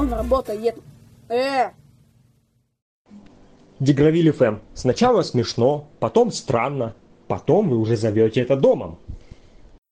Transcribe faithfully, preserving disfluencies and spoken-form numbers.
он работает. Э! Дегравиль эф эм. Сначала смешно, потом странно, потом вы уже зовете это домом.